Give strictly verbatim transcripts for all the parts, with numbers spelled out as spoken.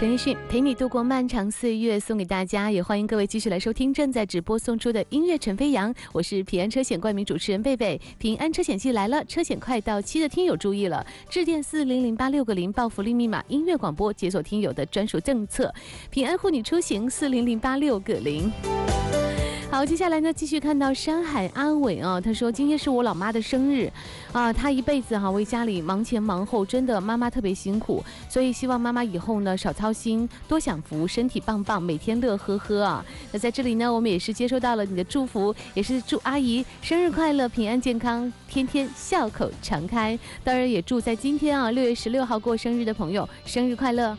陈奕迅陪你度过漫长岁月送给大家，也欢迎各位继续来收听正在直播送出的音乐陈飞扬，我是平安车险冠名主持人贝贝。平安车险季来了，车险快到期的听友注意了，致电四零零八六个零报福利密码音乐广播，解锁听友的专属政策，平安护你出行四零零八六个零。好，接下来呢，继续看到山海阿伟啊，他说今天是我老妈的生日啊，她一辈子哈、啊、为家里忙前忙后，真的妈妈特别辛苦，所以希望妈妈以后呢少操心，多享福，身体棒棒，每天乐呵呵啊。那在这里呢，我们也是接收到了你的祝福，也是祝阿姨生日快乐，平安健康，天天笑口常开。当然也祝在今天啊六月十六号过生日的朋友生日快乐。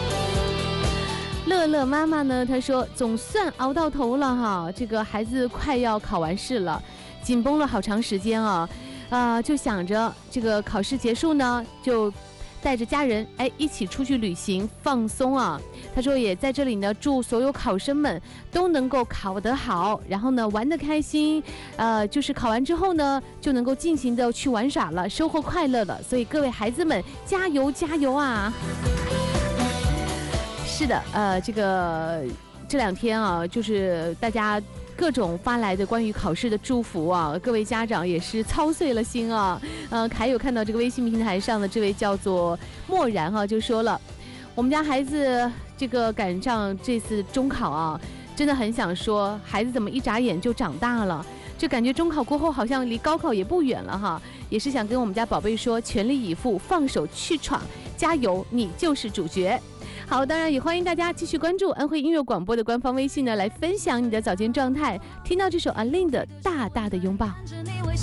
乐乐妈妈呢，她说总算熬到头了哈，这个孩子快要考完试了，紧绷了好长时间啊，啊、呃，就想着这个考试结束呢，就带着家人哎一起出去旅行放松啊。她说也在这里呢，祝所有考生们都能够考得好，然后呢玩得开心，呃，就是考完之后呢就能够尽情的去玩耍了，收获快乐了。所以各位孩子们加油加油啊！是的，呃，这个这两天啊，就是大家各种发来的关于考试的祝福啊，各位家长也是操碎了心啊。呃，还有看到这个微信平台上的这位叫做漠然哈、啊，就说了，我们家孩子这个赶上这次中考啊，真的很想说，孩子怎么一眨眼就长大了？就感觉中考过后好像离高考也不远了哈，也是想跟我们家宝贝说，全力以赴，放手去闯，加油，你就是主角。好，当然也欢迎大家继续关注安徽音乐广播的官方微信呢，来分享你的早间状态。听到这首阿令的《大大的拥抱》。